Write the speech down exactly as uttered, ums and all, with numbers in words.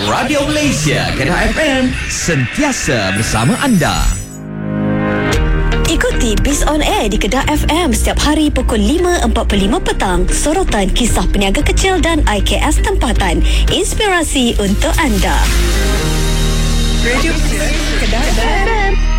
Radio Malaysia, Kedah F M, sentiasa bersama anda. Ikuti Biz On Air di Kedah F M setiap hari pukul lima empat puluh lima petang. Sorotan kisah peniaga kecil dan I K S tempatan. Inspirasi untuk anda. Radio Kedah F M.